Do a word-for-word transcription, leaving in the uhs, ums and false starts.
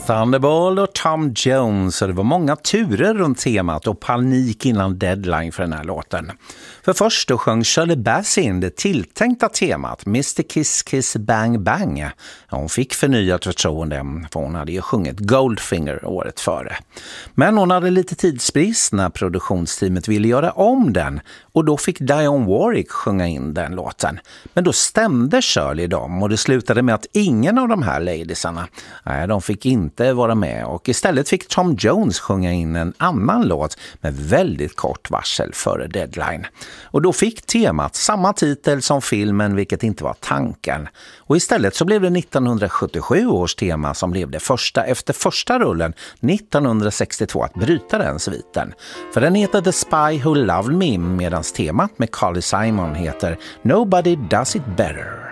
Thunderball och Tom Jones, och det var många turer runt temat och panik innan deadline för den här låten. För först då sjöng Shirley Bassey in det tilltänkta temat mister Kiss Kiss Bang Bang. Hon fick förnyat förtroende, för hon hade ju sjungit Goldfinger året före. Men hon hade lite tidsbrist när produktionsteamet ville göra om den, och då fick Dionne Warwick sjunga in den låten. Men då stämde Shirley dem, och det slutade med att ingen av de här ladiesarna, nej, de fick inte vara med, och istället fick Tom Jones sjunga in en annan låt med väldigt kort varsel före deadline. Och då fick temat samma titel som filmen, vilket inte var tanken. Och istället så blev det nittonhundrasjuttiosju års tema som blev det första efter första rullen nittonhundrasextiotvå att bryta den sviten. För den heter The Spy Who Loved Me, medan temat med Carly Simon heter Nobody Does It Better.